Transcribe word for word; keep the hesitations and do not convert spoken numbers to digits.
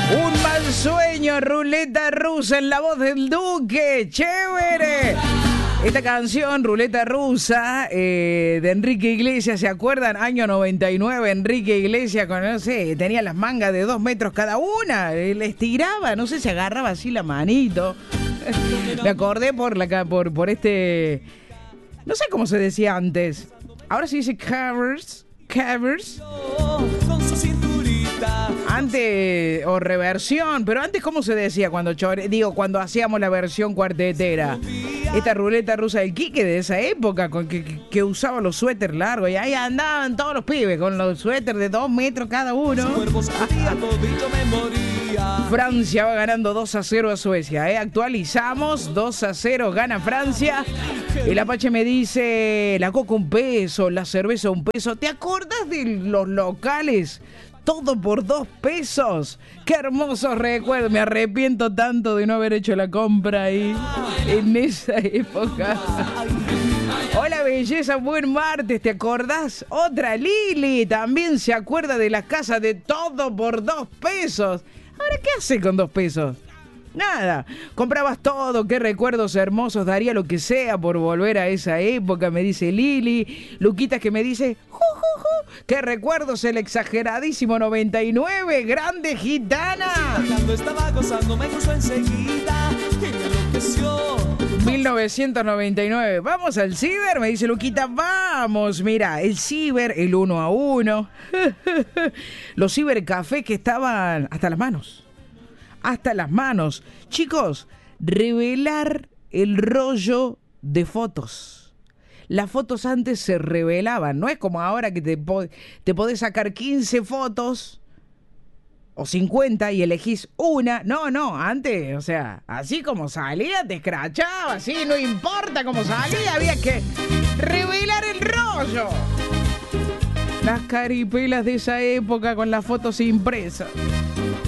Un mal sueño, ruleta rusa en la voz del Duque. ¡Chévere! Esta canción, Ruleta Rusa, eh, de Enrique Iglesias, ¿se acuerdan? Año noventa y nueve, Enrique Iglesias, con, no sé, tenía las mangas de dos metros cada una, le estiraba, no sé, se agarraba así la manito. Me acordé por, la, por, por este, no sé cómo se decía antes, ahora se dice covers, covers. Antes, o reversión, pero antes, ¿cómo se decía cuando chore, digo, cuando hacíamos la versión cuartetera? Esta ruleta rusa del Quique de esa época, con que, que, que usaba los suéteres largos, y ahí andaban todos los pibes con los suéteres de dos metros cada uno. Francia va ganando dos a cero a Suecia, ¿eh? Actualizamos, dos a cero gana Francia. El Apache me dice, la coca un peso, la cerveza un peso. ¿Te acordás de los locales? Todo por dos pesos. Qué hermosos recuerdos. Me arrepiento tanto de no haber hecho la compra ahí en esa época. Hola belleza, buen martes. ¿Te acordás? Otra Lili también se acuerda de las casas de todo por dos pesos. Ahora, ¿qué hace con dos pesos? Nada, comprabas todo, qué recuerdos hermosos, daría lo que sea por volver a esa época, me dice Lili. Luquitas que me dice, ju, ju, ju, qué recuerdos, el exageradísimo noventa y nueve, grande gitana. Cuando estaba gozando me cruzó enseguida y me enloqueció. mil novecientos noventa y nueve, vamos al ciber, me dice Luquita, vamos, mira, el ciber, el uno a uno, los cibercafés que estaban hasta las manos. Hasta las manos. Chicos, revelar el rollo de fotos. Las fotos antes se revelaban. No es como ahora que te, po- te podés sacar quince fotos o cincuenta y elegís una. No, no, antes, o sea, así como salía, te escrachaba, así, no importa cómo salía, había que revelar el rollo. Las caripelas de esa época con las fotos impresas.